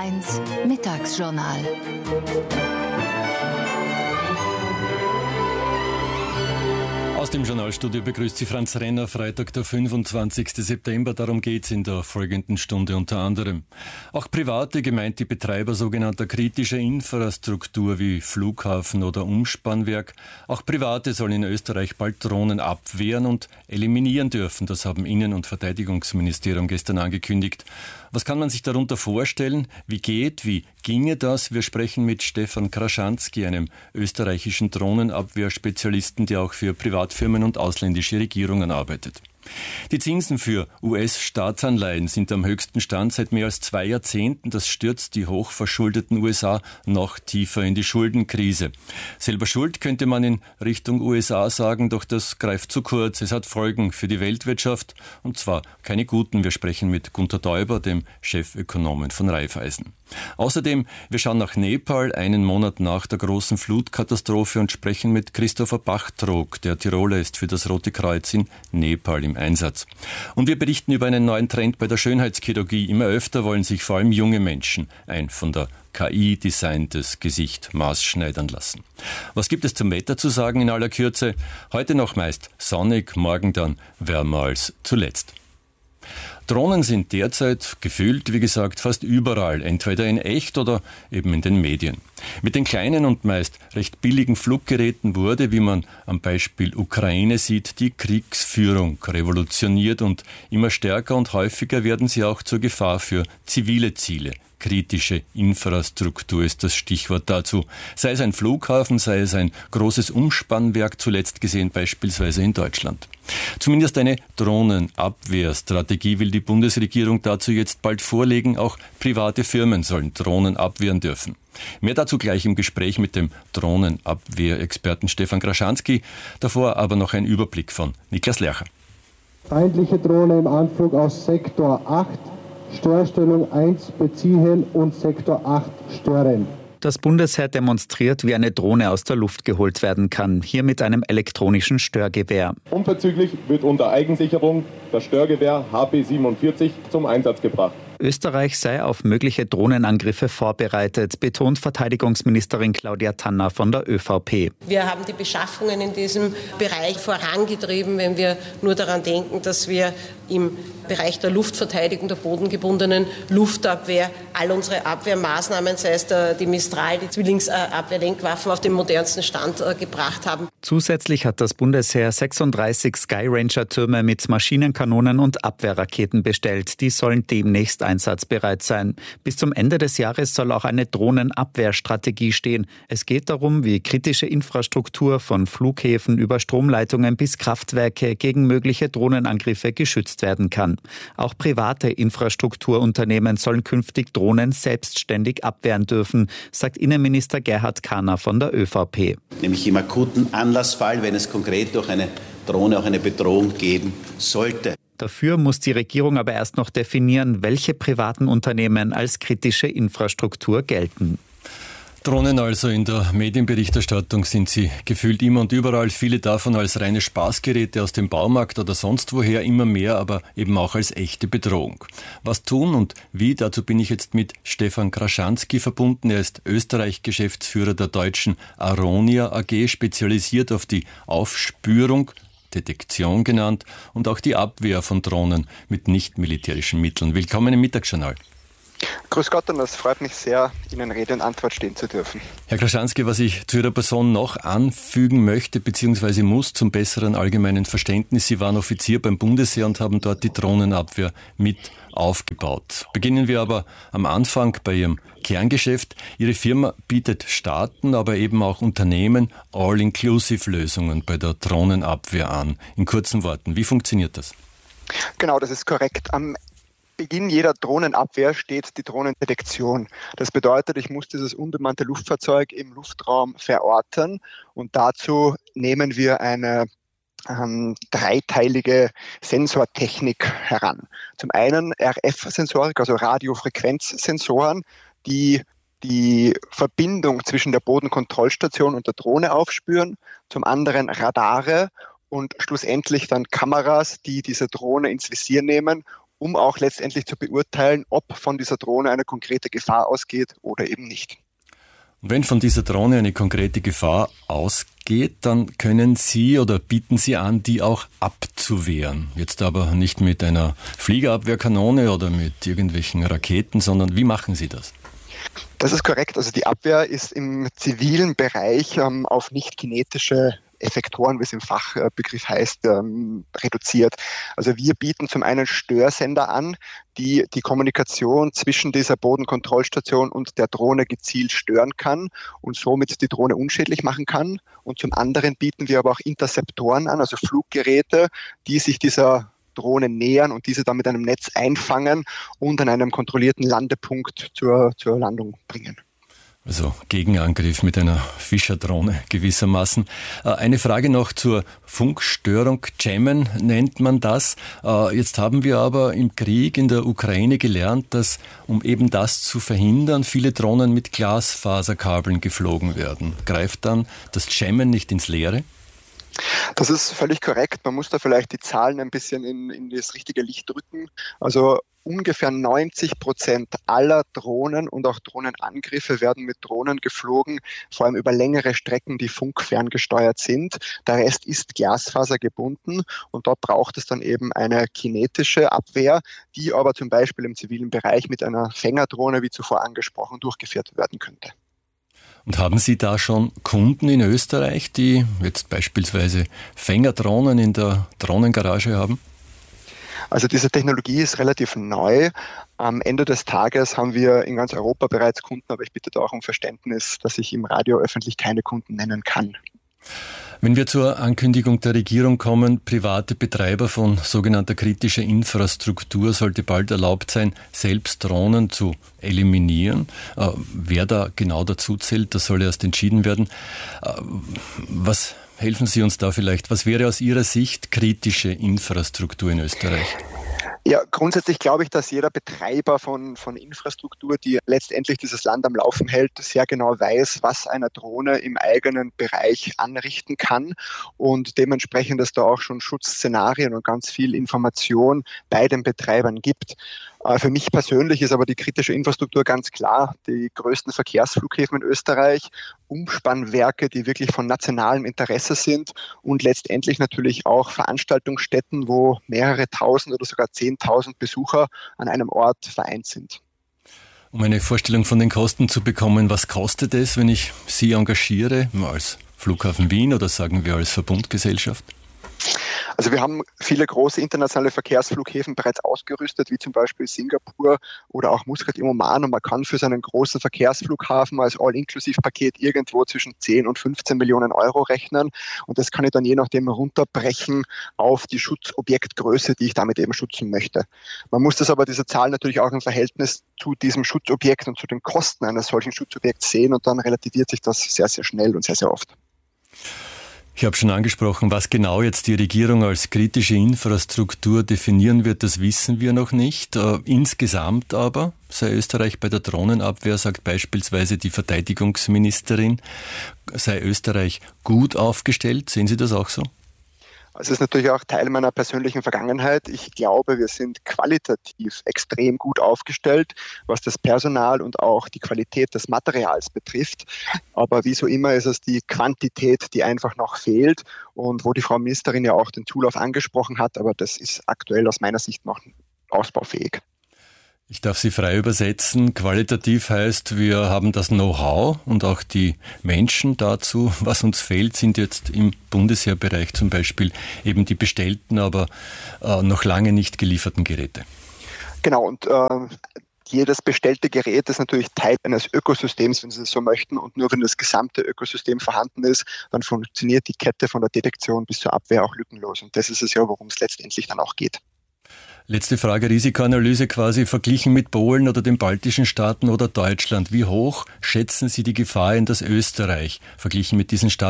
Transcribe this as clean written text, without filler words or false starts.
1 Mittagsjournal. Aus dem Journalstudio begrüßt Sie Franz Renner, Freitag, der 25. September. Darum geht's in der folgenden Stunde unter anderem. Auch private, gemeint die Betreiber sogenannter kritischer Infrastruktur wie Flughafen oder Umspannwerk, auch private sollen in Österreich bald Drohnen abwehren und eliminieren dürfen. Das haben Innen- und Verteidigungsministerium gestern angekündigt. Was kann man sich darunter vorstellen? Wie ginge das? Wir sprechen mit Stefan Kraschanski, einem österreichischen Drohnenabwehrspezialisten, der auch für Privatfirmen und ausländische Regierungen arbeitet. Die Zinsen für US-Staatsanleihen sind am höchsten Stand seit mehr als 2 Jahrzehnten. Das stürzt die hochverschuldeten USA noch tiefer in die Schuldenkrise. Selber schuld könnte man in Richtung USA sagen, doch das greift zu kurz. Es hat Folgen für die Weltwirtschaft und zwar keine guten. Wir sprechen mit Gunter Däuber, dem Chefökonomen von Raiffeisen. Außerdem, wir schauen nach Nepal, einen Monat nach der großen Flutkatastrophe und sprechen mit Christopher Bachtrog. Der Tiroler ist für das Rote Kreuz in Nepal im Einsatz. Und wir berichten über einen neuen Trend bei der Schönheitschirurgie. Immer öfter wollen sich vor allem junge Menschen ein von der KI designtes Gesicht maßschneidern lassen. Was gibt es zum Wetter zu sagen in aller Kürze? Heute noch meist sonnig, morgen dann wärmer als zuletzt. Drohnen sind derzeit gefühlt, wie gesagt, fast überall, entweder in echt oder eben in den Medien. Mit den kleinen und meist recht billigen Fluggeräten wurde, wie man am Beispiel Ukraine sieht, die Kriegsführung revolutioniert und immer stärker und häufiger werden sie auch zur Gefahr für zivile Ziele. Kritische Infrastruktur ist das Stichwort dazu. Sei es ein Flughafen, sei es ein großes Umspannwerk, zuletzt gesehen beispielsweise in Deutschland. Zumindest eine Drohnenabwehrstrategie will die Bundesregierung dazu jetzt bald vorlegen. Auch private Firmen sollen Drohnen abwehren dürfen. Mehr dazu gleich im Gespräch mit dem Drohnenabwehrexperten Stefan Kraschanski. Davor aber noch ein Überblick von Niklas Lercher. Feindliche Drohne im Anflug aus Sektor 8. Steuerstellung 1 beziehen und Sektor 8 stören. Das Bundesheer demonstriert, wie eine Drohne aus der Luft geholt werden kann, hier mit einem elektronischen Störgewehr. Unverzüglich wird unter Eigensicherung das Störgewehr HP-47 zum Einsatz gebracht. Österreich sei auf mögliche Drohnenangriffe vorbereitet, betont Verteidigungsministerin Claudia Tanner von der ÖVP. Wir haben die Beschaffungen in diesem Bereich vorangetrieben, wenn wir nur daran denken, dass wir im Bereich der Luftverteidigung, der bodengebundenen Luftabwehr, all unsere Abwehrmaßnahmen, sei es die Mistral, die Zwillingsabwehrlenkwaffen auf den modernsten Stand gebracht haben. Zusätzlich hat das Bundesheer 36 Skyranger-Türme mit Maschinenkanonen und Abwehrraketen bestellt. Die sollen demnächst einsatzbereit sein. Bis zum Ende des Jahres soll auch eine Drohnenabwehrstrategie stehen. Es geht darum, wie kritische Infrastruktur von Flughäfen über Stromleitungen bis Kraftwerke gegen mögliche Drohnenangriffe geschützt werden kann. Auch private Infrastrukturunternehmen sollen künftig Drohnen selbstständig abwehren dürfen, sagt Innenminister Gerhard Kahner von der ÖVP. Nämlich im akuten Anlassfall, wenn es konkret durch eine Drohne auch eine Bedrohung geben sollte. Dafür muss die Regierung aber erst noch definieren, welche privaten Unternehmen als kritische Infrastruktur gelten. Drohnen also in der Medienberichterstattung sind sie gefühlt immer und überall, viele davon als reine Spaßgeräte aus dem Baumarkt oder sonst woher, immer mehr, aber eben auch als echte Bedrohung. Was tun und wie, dazu bin ich jetzt mit Stefan Kraschanski verbunden. Er ist Österreich-Geschäftsführer der deutschen Aronia AG, spezialisiert auf die Aufspürung, Detektion genannt, und auch die Abwehr von Drohnen mit nicht-militärischen Mitteln. Willkommen im Mittagsjournal. Grüß Gott, und es freut mich sehr, Ihnen Rede und Antwort stehen zu dürfen. Herr Kraschanski, was ich zu Ihrer Person noch anfügen möchte bzw. muss zum besseren allgemeinen Verständnis: Sie waren Offizier beim Bundesheer und haben dort die Drohnenabwehr mit aufgebaut. Beginnen wir aber am Anfang bei Ihrem Kerngeschäft. Ihre Firma bietet Staaten, aber eben auch Unternehmen All-Inclusive-Lösungen bei der Drohnenabwehr an. In kurzen Worten, wie funktioniert das? Genau, das ist korrekt. Am Beginn jeder Drohnenabwehr steht die Drohnendetektion. Das bedeutet, ich muss dieses unbemannte Luftfahrzeug im Luftraum verorten und dazu nehmen wir eine dreiteilige Sensortechnik heran. Zum einen RF-Sensorik, also Radiofrequenzsensoren, die die Verbindung zwischen der Bodenkontrollstation und der Drohne aufspüren. Zum anderen Radare und schlussendlich dann Kameras, die diese Drohne ins Visier nehmen um auch letztendlich zu beurteilen, ob von dieser Drohne eine konkrete Gefahr ausgeht oder eben nicht. Wenn von dieser Drohne eine konkrete Gefahr ausgeht, dann können Sie oder bieten Sie an, die auch abzuwehren. Jetzt aber nicht mit einer Fliegerabwehrkanone oder mit irgendwelchen Raketen, sondern wie machen Sie das? Das ist korrekt. Also die Abwehr ist im zivilen Bereich auf nicht kinetische Effektoren, wie es im Fachbegriff heißt, reduziert. Also wir bieten zum einen Störsender an, die die Kommunikation zwischen dieser Bodenkontrollstation und der Drohne gezielt stören kann und somit die Drohne unschädlich machen kann. Und zum anderen bieten wir aber auch Interzeptoren an, also Fluggeräte, die sich dieser Drohne nähern und diese dann mit einem Netz einfangen und an einem kontrollierten Landepunkt zur Landung bringen. Also Gegenangriff mit einer Fischerdrohne gewissermaßen. Eine Frage noch zur Funkstörung. Jammen nennt man das. Jetzt haben wir aber im Krieg in der Ukraine gelernt, dass, um eben das zu verhindern, viele Drohnen mit Glasfaserkabeln geflogen werden. Greift dann das Jammen nicht ins Leere? Das ist völlig korrekt. Man muss da vielleicht die Zahlen ein bisschen in das richtige Licht drücken. Also ungefähr 90% aller Drohnen und auch Drohnenangriffe werden mit Drohnen geflogen, vor allem über längere Strecken, die funkferngesteuert sind. Der Rest ist glasfasergebunden und dort braucht es dann eben eine kinetische Abwehr, die aber zum Beispiel im zivilen Bereich mit einer Fängerdrohne, wie zuvor angesprochen, durchgeführt werden könnte. Und haben Sie da schon Kunden in Österreich, die jetzt beispielsweise Fängerdrohnen in der Drohnengarage haben? Also diese Technologie ist relativ neu. Am Ende des Tages haben wir in ganz Europa bereits Kunden, aber ich bitte da auch um Verständnis, dass ich im Radio öffentlich keine Kunden nennen kann. Wenn wir zur Ankündigung der Regierung kommen, private Betreiber von sogenannter kritischer Infrastruktur sollte bald erlaubt sein, selbst Drohnen zu eliminieren. Wer da genau dazu zählt, das soll erst entschieden werden. Was helfen Sie uns da vielleicht? Was wäre aus Ihrer Sicht kritische Infrastruktur in Österreich? Ja, grundsätzlich glaube ich, dass jeder Betreiber von Infrastruktur, die letztendlich dieses Land am Laufen hält, sehr genau weiß, was eine Drohne im eigenen Bereich anrichten kann und dementsprechend es da auch schon Schutzszenarien und ganz viel Information bei den Betreibern gibt. Für mich persönlich ist aber die kritische Infrastruktur ganz klar die größten Verkehrsflughäfen in Österreich, Umspannwerke, die wirklich von nationalem Interesse sind und letztendlich natürlich auch Veranstaltungsstätten, wo mehrere tausend oder sogar 10.000 Besucher an einem Ort vereint sind. Um eine Vorstellung von den Kosten zu bekommen, was kostet es, wenn ich Sie engagiere, als Flughafen Wien oder sagen wir als Verbundgesellschaft? Also wir haben viele große internationale Verkehrsflughäfen bereits ausgerüstet, wie zum Beispiel Singapur oder auch Muscat im Oman. Und man kann für seinen großen Verkehrsflughafen als All-Inclusive-Paket irgendwo zwischen 10 und 15 Millionen Euro rechnen. Und das kann ich dann je nachdem runterbrechen auf die Schutzobjektgröße, die ich damit eben schützen möchte. Man muss das aber, diese Zahl natürlich auch im Verhältnis zu diesem Schutzobjekt und zu den Kosten eines solchen Schutzobjekts sehen. Und dann relativiert sich das sehr, sehr schnell und sehr, sehr oft. Ich habe schon angesprochen, was genau jetzt die Regierung als kritische Infrastruktur definieren wird, das wissen wir noch nicht. Insgesamt aber sei Österreich bei der Drohnenabwehr, sagt beispielsweise die Verteidigungsministerin, sei Österreich gut aufgestellt. Sehen Sie das auch so? Es ist natürlich auch Teil meiner persönlichen Vergangenheit. Ich glaube, wir sind qualitativ extrem gut aufgestellt, was das Personal und auch die Qualität des Materials betrifft. Aber wie so immer ist es die Quantität, die einfach noch fehlt und wo die Frau Ministerin ja auch den Zulauf angesprochen hat. Aber das ist aktuell aus meiner Sicht noch ausbaufähig. Ich darf Sie frei übersetzen. Qualitativ heißt, wir haben das Know-how und auch die Menschen dazu. Was uns fehlt, sind jetzt im Bundesheerbereich zum Beispiel eben die bestellten, aber noch lange nicht gelieferten Geräte. Genau, und jedes bestellte Gerät ist natürlich Teil eines Ökosystems, wenn Sie es so möchten. Und nur wenn das gesamte Ökosystem vorhanden ist, dann funktioniert die Kette von der Detektion bis zur Abwehr auch lückenlos. Und das ist es ja, worum es letztendlich dann auch geht. Letzte Frage, Risikoanalyse quasi verglichen mit Polen oder den baltischen Staaten oder Deutschland. Wie hoch schätzen Sie die Gefahr in das Österreich verglichen mit diesen Staaten?